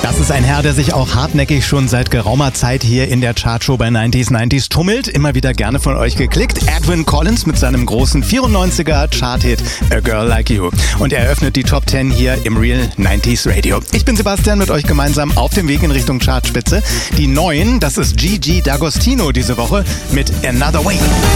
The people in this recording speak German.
Das ist ein Herr, der sich auch hartnäckig schon seit geraumer Zeit hier in der Chartshow bei 90s tummelt. Immer wieder gerne von euch geklickt. Edwyn Collins mit seinem großen 94er Charthit A Girl Like You. Und er eröffnet die Top 10 hier im Real 90s Radio. Ich bin Sebastian, mit euch gemeinsam auf dem Weg in Richtung Chartspitze. Die neuen, das ist Gigi D'Agostino diese Woche mit Another Way.